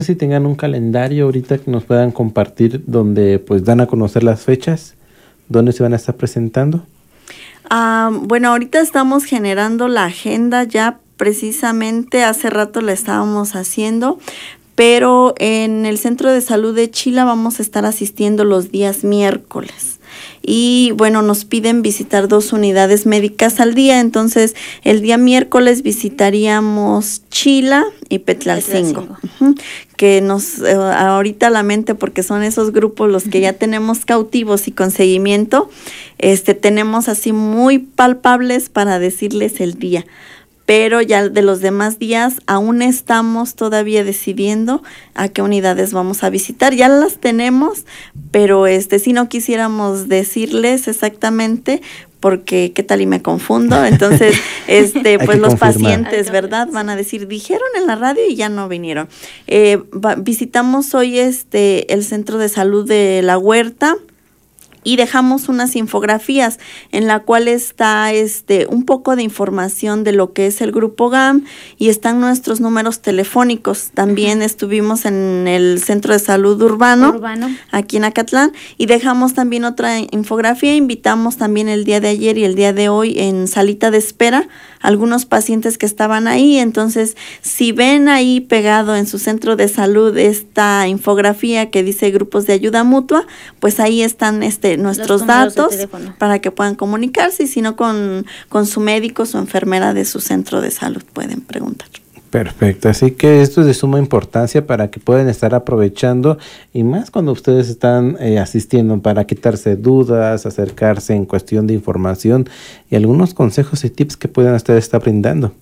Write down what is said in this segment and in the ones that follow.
Si tengan un calendario ahorita que nos puedan compartir donde pues dan a conocer las fechas, dónde se van a estar presentando. Bueno, ahorita estamos generando la agenda ya precisamente, hace rato la estábamos haciendo, pero en el Centro de Salud de Chila vamos a estar asistiendo los días miércoles. Y bueno, nos piden visitar 2 unidades médicas al día, entonces el día miércoles visitaríamos Chila y Petlalcingo, que nos ahorita la mente, porque son esos grupos los que ya tenemos cautivos y con seguimiento, tenemos así muy palpables para decirles el día. Pero ya de los demás días aún estamos todavía decidiendo a qué unidades vamos a visitar. Ya las tenemos, pero si no quisiéramos decirles exactamente, porque qué tal y me confundo. Entonces, pues los pacientes, ¿verdad? Van a decir, dijeron en la radio y ya no vinieron. Visitamos hoy el Centro de Salud de La Huerta, y dejamos unas infografías en la cual está un poco de información de lo que es el Grupo GAM y están nuestros números telefónicos. También estuvimos en el Centro de Salud Urbano. Aquí en Acatlán, y dejamos también otra infografía. Invitamos también el día de ayer y el día de hoy en salita de espera algunos pacientes que estaban ahí. Entonces, si ven ahí pegado en su centro de salud esta infografía que dice grupos de ayuda mutua, pues ahí están nuestros datos para que puedan comunicarse, y si no con su médico, su enfermera de su centro de salud pueden preguntar. Perfecto, así que esto es de suma importancia para que puedan estar aprovechando, y más cuando ustedes están asistiendo, para quitarse dudas, acercarse en cuestión de información y algunos consejos y tips que puedan estar brindando.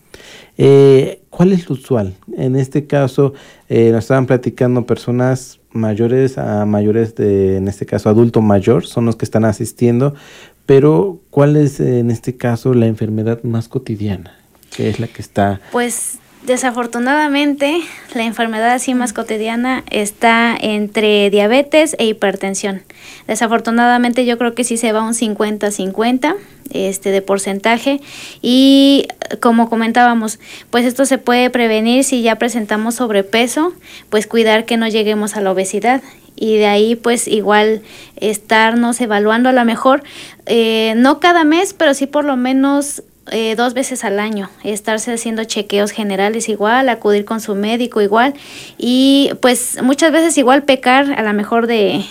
¿Cuál es lo usual? En este caso, nos estaban platicando personas mayores a mayores, en este caso adulto mayor, son los que están asistiendo, pero ¿cuál es en este caso la enfermedad más cotidiana? ¿Qué es la que está? Pues desafortunadamente la enfermedad así más cotidiana está entre diabetes e hipertensión. Desafortunadamente yo creo que sí se va un 50-50 de porcentaje, y como comentábamos, pues esto se puede prevenir si ya presentamos sobrepeso, pues cuidar que no lleguemos a la obesidad. Y de ahí pues igual estarnos evaluando a lo mejor, no cada mes, pero sí por lo menos 2 veces al año, estarse haciendo chequeos generales igual, acudir con su médico igual, y pues muchas veces igual pecar a lo mejor de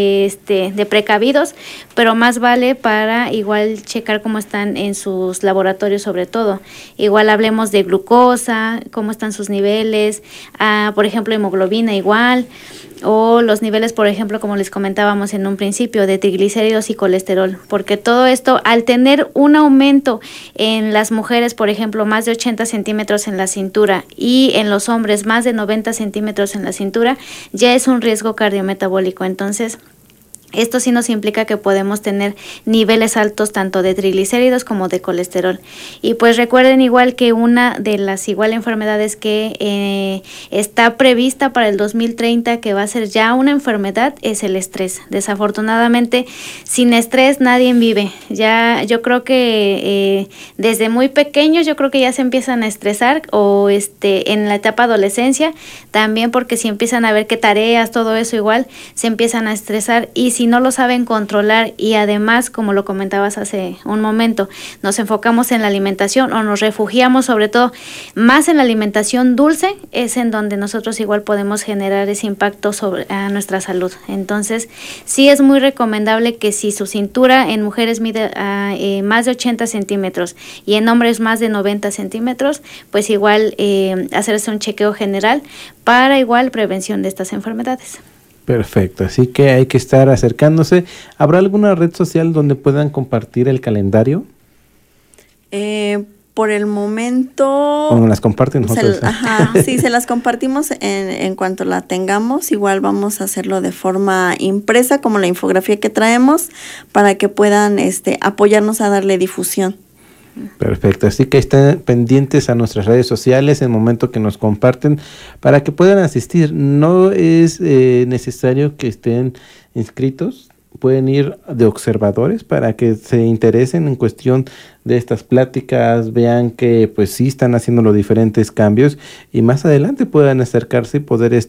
precavidos, pero más vale para igual checar cómo están en sus laboratorios, sobre todo. Igual hablemos de glucosa, cómo están sus niveles, por ejemplo hemoglobina igual, o los niveles, por ejemplo, como les comentábamos en un principio, de triglicéridos y colesterol, porque todo esto, al tener un aumento en las mujeres, por ejemplo, más de 80 centímetros en la cintura, y en los hombres más de 90 centímetros en la cintura, ya es un riesgo cardiometabólico. Entonces, esto sí nos implica que podemos tener niveles altos tanto de triglicéridos como de colesterol. Y pues recuerden igual que una de las enfermedades que está prevista para el 2030, que va a ser ya una enfermedad, es el estrés. Desafortunadamente, sin estrés nadie vive. Ya yo creo que desde muy pequeños yo creo que ya se empiezan a estresar, o en la etapa adolescencia también, porque si empiezan a ver qué tareas, todo eso igual, se empiezan a estresar, y si no lo saben controlar, y además, como lo comentabas hace un momento, nos enfocamos en la alimentación o nos refugiamos sobre todo más en la alimentación dulce, es en donde nosotros igual podemos generar ese impacto sobre nuestra salud. Entonces, sí es muy recomendable que si su cintura en mujeres mide más de 80 centímetros y en hombres más de 90 centímetros, pues igual hacerse un chequeo general para igual prevención de estas enfermedades. Perfecto, así que hay que estar acercándose. ¿Habrá alguna red social donde puedan compartir el calendario? Por el momento... ¿Cómo las comparten nosotros? Sí, se las compartimos en cuanto la tengamos. Igual vamos a hacerlo de forma impresa, como la infografía que traemos, para que puedan apoyarnos a darle difusión. Perfecto, así que estén pendientes a nuestras redes sociales en el momento que nos comparten para que puedan asistir. No es necesario que estén inscritos, pueden ir de observadores para que se interesen en cuestión de estas pláticas, vean que pues sí están haciendo los diferentes cambios, y más adelante puedan acercarse y poder